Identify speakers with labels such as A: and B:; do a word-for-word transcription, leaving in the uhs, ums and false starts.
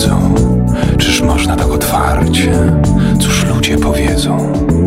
A: wiedzą, czyż można tak otwarcie, cóż ludzie powiedzą.